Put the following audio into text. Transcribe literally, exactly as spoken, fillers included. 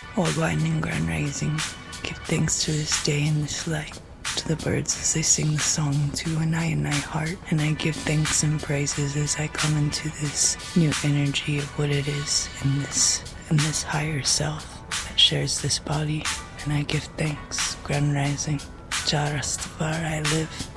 All winding ground rising, give thanks to this day and this light, to the birds as they sing the song to an I and I heart, and I give thanks and praises as I come into this new energy of what it is in this in this higher self that shares this body, and I give thanks, ground rising. Jah Rastafari I live.